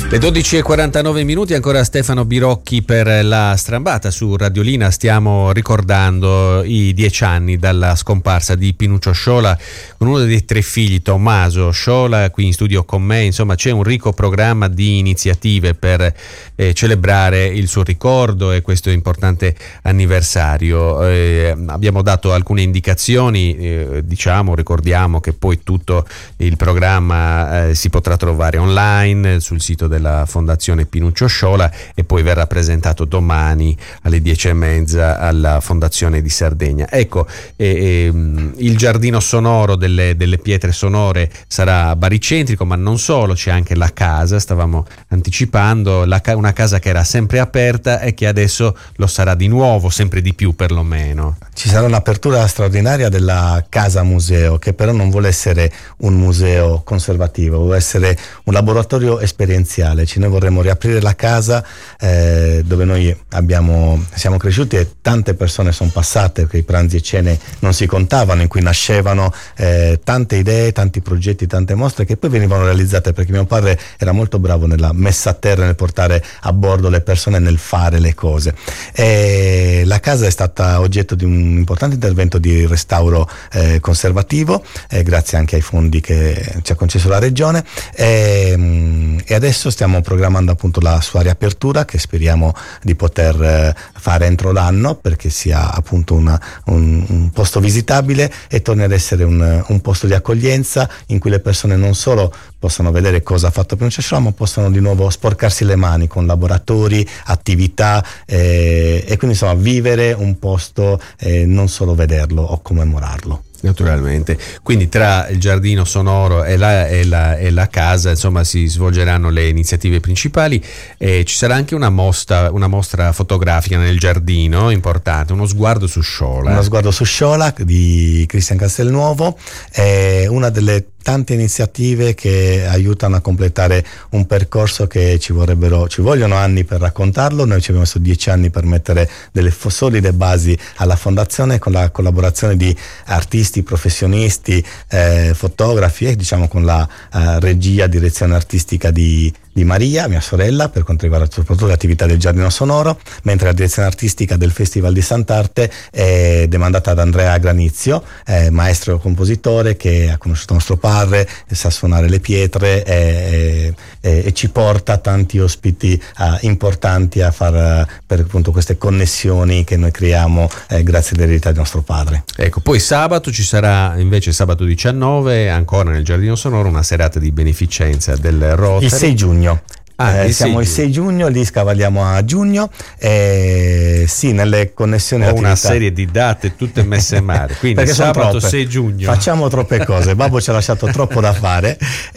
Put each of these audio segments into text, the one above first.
Le 12:49, ancora Stefano Birocchi per la strambata su Radiolina. Stiamo ricordando i 10 anni dalla scomparsa di Pinuccio Sciola, con uno dei 3 figli, Tommaso Sciola, qui in studio con me. Insomma, c'è un ricco programma di iniziative per celebrare il suo ricordo e questo importante anniversario. Abbiamo dato alcune indicazioni, ricordiamo che poi tutto il programma si potrà trovare online sul sito della Fondazione Pinuccio Sciola e poi verrà presentato domani alle 10:30 alla Fondazione di Sardegna. Ecco, il giardino sonoro delle pietre sonore sarà baricentrico, ma non solo, c'è anche la casa, stavamo anticipando, una casa che era sempre aperta e che adesso lo sarà di nuovo, sempre di più perlomeno. Ci sarà un'apertura straordinaria della casa museo, che però non vuole essere un museo conservativo, vuole essere un laboratorio esperienziale. Noi vorremmo riaprire la casa dove noi siamo cresciuti e tante persone sono passate, perché i pranzi e cene non si contavano, in cui nascevano tante idee, tanti progetti, tante mostre che poi venivano realizzate, perché mio padre era molto bravo nella messa a terra, nel portare a bordo le persone, nel fare le cose. La casa è stata oggetto di un importante intervento di restauro conservativo, grazie anche ai fondi che ci ha concesso la regione, e adesso stiamo programmando appunto la sua riapertura, che speriamo di poter fare entro l'anno, perché sia appunto un posto visitabile e torni ad essere un posto di accoglienza in cui le persone non solo possano vedere cosa ha fatto Pinuccio Sciola, ma possono di nuovo sporcarsi le mani con laboratori, attività, e quindi insomma vivere un posto, non solo vederlo o commemorarlo. Naturalmente, quindi tra il giardino sonoro e la casa, insomma, si svolgeranno le iniziative principali. Ci sarà anche una mostra fotografica nel giardino importante, uno sguardo su Sciola. Uno sguardo su Sciola di Cristian Castelnuovo, è una delle tante iniziative che aiutano a completare un percorso che ci vogliono anni per raccontarlo. Noi ci abbiamo messo 10 anni per mettere delle solide basi alla fondazione, con la collaborazione di artisti, professionisti, fotografi e con la regia, direzione artistica di Maria, mia sorella, per quanto riguarda soprattutto le attività del giardino sonoro, mentre la direzione artistica del Festival di Sant'Arte è demandata ad Andrea Granizio, maestro e compositore che ha conosciuto nostro padre, sa suonare le pietre e ci porta tanti ospiti importanti a far per appunto queste connessioni che noi creiamo grazie all'eredità di nostro padre. Ecco, poi sabato ci sarà invece, sabato 19, ancora nel giardino sonoro, una serata di beneficenza del Rotary. Il 6 giugno. Siamo il 6 giugno, lì scavalliamo a giugno, sì, nelle connessioni ho una serie di date tutte messe male, quindi sabato 6 giugno facciamo troppe cose, Babbo ci ha lasciato troppo da fare.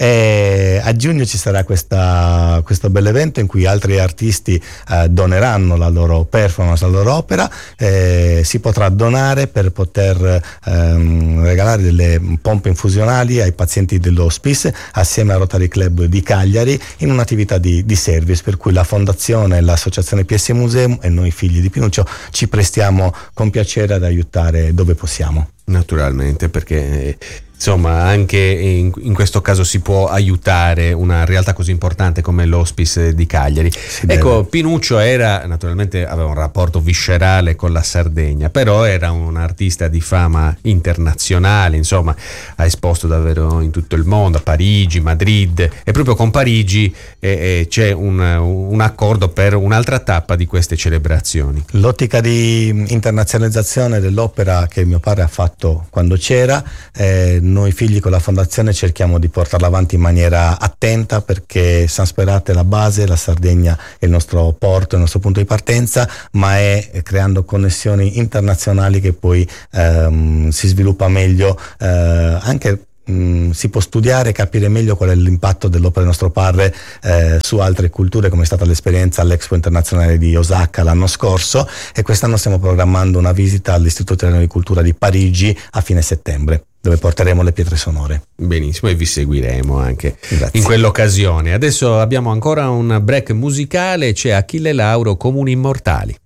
A giugno ci sarà questo bel evento in cui altri artisti doneranno la loro performance, la loro opera, si potrà donare per poter regalare delle pompe infusionali ai pazienti dell'hospice assieme al Rotary Club di Cagliari, in un'attività di service, per cui la fondazione, l'associazione PS Museum e noi figli di Pinuccio ci prestiamo con piacere ad aiutare dove possiamo. Naturalmente, perché insomma anche in questo caso si può aiutare una realtà così importante come l'Hospice di Cagliari. Ecco, Pinuccio naturalmente aveva un rapporto viscerale con la Sardegna, però era un artista di fama internazionale, insomma ha esposto davvero in tutto il mondo, a Parigi, Madrid, e proprio con Parigi c'è un accordo per un'altra tappa di queste celebrazioni. L'ottica di internazionalizzazione dell'opera che mio padre ha fatto quando c'era, noi figli con la fondazione cerchiamo di portarla avanti in maniera attenta, perché San Sperate è la base, la Sardegna è il nostro porto, il nostro punto di partenza, ma è creando connessioni internazionali che poi si sviluppa meglio, anche si può studiare e capire meglio qual è l'impatto dell'opera del nostro padre su altre culture, come è stata l'esperienza all'Expo Internazionale di Osaka l'anno scorso, e quest'anno stiamo programmando una visita all'Istituto Italiano di Cultura di Parigi a fine settembre, dove porteremo le pietre sonore. Benissimo, e vi seguiremo anche Grazie. in quell'occasione. Adesso abbiamo ancora un break musicale, c'è Achille Lauro, Comuni Immortali.